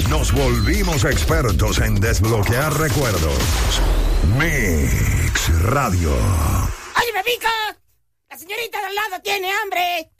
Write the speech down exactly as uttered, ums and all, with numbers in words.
nos volvimos expertos en desbloquear recuerdos. Mix Radio. ¡Oye, Pepito! ¡La señorita de al lado tiene hambre!